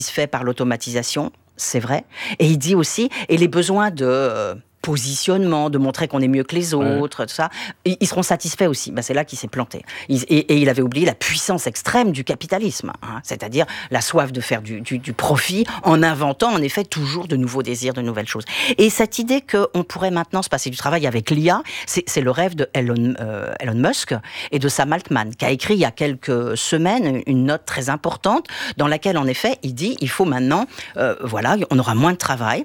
satisfait par l'automatisation, c'est vrai. Et il dit aussi, et les besoins de positionnement, de montrer qu'on est mieux que les autres, tout ça, ils seront satisfaits aussi. C'est là qu'il s'est planté. Et il avait oublié la puissance extrême du capitalisme, c'est-à-dire la soif de faire du profit en inventant en effet toujours de nouveaux désirs, de nouvelles choses. Et cette idée qu'on pourrait maintenant se passer du travail avec l'IA, c'est le rêve de Elon Musk et de Sam Altman, qui a écrit il y a quelques semaines une note très importante dans laquelle en effet il dit il faut maintenant, on aura moins de travail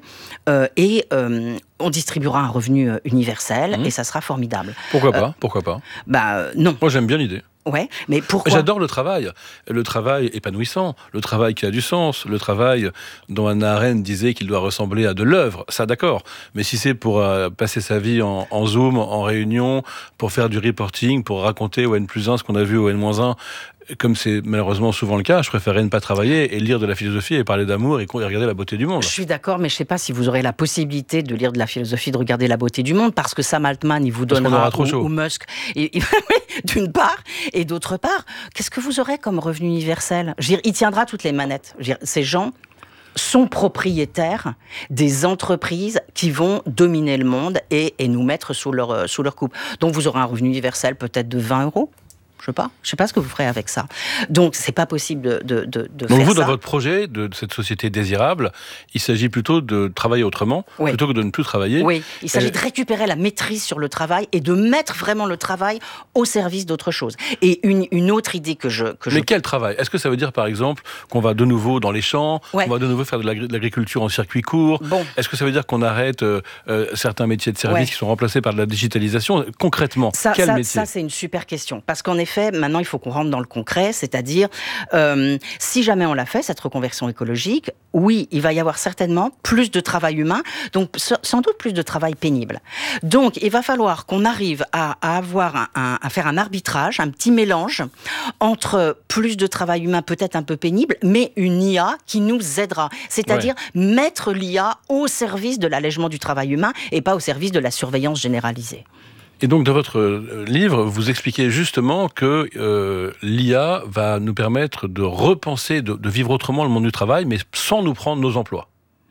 on distribuera un revenu universel et ça sera formidable. Pourquoi pas Non. Moi, j'aime bien l'idée. Ouais, mais pourquoi ? J'adore le travail épanouissant, le travail qui a du sens, le travail dont Hannah Arendt disait qu'il doit ressembler à de l'œuvre, ça d'accord, mais si c'est pour passer sa vie en Zoom, en réunion, pour faire du reporting, pour raconter au N+1 ce qu'on a vu au N-1, comme c'est malheureusement souvent le cas, je préférerais ne pas travailler et lire de la philosophie et parler d'amour et regarder la beauté du monde. Je suis d'accord, mais je ne sais pas si vous aurez la possibilité de lire de la philosophie, de regarder la beauté du monde, parce que Sam Altman, il vous donnera, ou Musk, d'une part, et d'autre part, qu'est-ce que vous aurez comme revenu universel ? Il tiendra toutes les manettes. Ces gens sont propriétaires des entreprises qui vont dominer le monde et nous mettre sous leur coupe. Donc vous aurez un revenu universel peut-être de 20 €. Je sais pas ce que vous ferez avec ça. Donc, c'est pas possible de Donc faire vous, ça. dans votre projet de cette société désirable, il s'agit plutôt de travailler autrement, plutôt que de ne plus travailler. Oui, il s'agit de récupérer la maîtrise sur le travail et de mettre vraiment le travail au service d'autre chose. Et une autre idée que je... Mais quel travail ? Est-ce que ça veut dire, par exemple, qu'on va de nouveau dans les champs, qu'on va de nouveau faire de l'agriculture en circuit court ? Est-ce que ça veut dire qu'on arrête certains métiers de service qui sont remplacés par de la digitalisation ? Concrètement, quel métier ? Ça, c'est une super question. Parce qu'en effet, maintenant, il faut qu'on rentre dans le concret, c'est-à-dire, si jamais on l'a fait, cette reconversion écologique, oui, il va y avoir certainement plus de travail humain, donc sans doute plus de travail pénible. Donc, il va falloir qu'on arrive à faire un arbitrage, un petit mélange entre plus de travail humain, peut-être un peu pénible, mais une IA qui nous aidera. C'est-à-dire mettre l'IA au service de l'allègement du travail humain et pas au service de la surveillance généralisée. Et donc, dans votre livre, vous expliquez justement que l'IA va nous permettre de repenser, de vivre autrement le monde du travail, mais sans nous prendre nos emplois.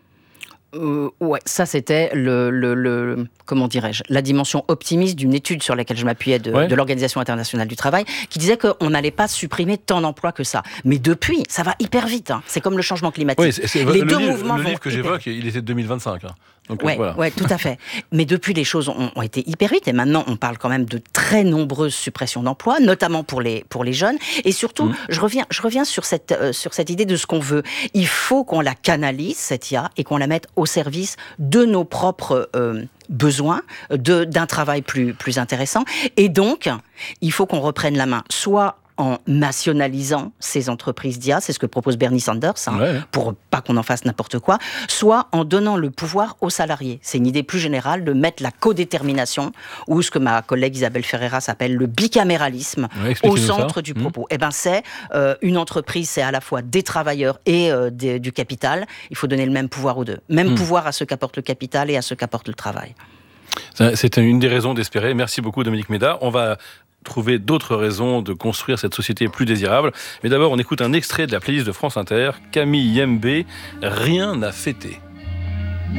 Ça c'était comment dirais-je, la dimension optimiste d'une étude sur laquelle je m'appuyais de l'Organisation internationale du travail, qui disait qu'on n'allait pas supprimer tant d'emplois que ça. Mais depuis, ça va hyper vite. C'est comme le changement climatique. Les deux mouvements. Le livre que j'évoque, il était de 2025. Oui, tout à fait. Mais depuis, les choses ont été hyper vite. Et maintenant, on parle quand même de très nombreuses suppressions d'emplois, notamment pour les jeunes. Et surtout, je reviens sur cette idée de ce qu'on veut. Il faut qu'on la canalise, cette IA, et qu'on la mette au service de nos propres besoin d'un travail plus intéressant. Et donc, il faut qu'on reprenne la main, soit en nationalisant ces entreprises d'IA, c'est ce que propose Bernie Sanders, pour pas qu'on en fasse n'importe quoi, soit en donnant le pouvoir aux salariés. C'est une idée plus générale de mettre la codétermination, ou ce que ma collègue Isabelle Ferreira s'appelle le bicaméralisme, au centre du propos. C'est une entreprise, c'est à la fois des travailleurs et du capital. Il faut donner le même pouvoir aux deux. Même pouvoir à ceux qu'apporte le capital et à ceux qu'apporte le travail. C'est une des raisons d'espérer. Merci beaucoup, Dominique Méda. On va trouver d'autres raisons de construire cette société plus désirable. Mais d'abord, on écoute un extrait de la playlist de France Inter, Camille Yembe, Rien n'a fêté.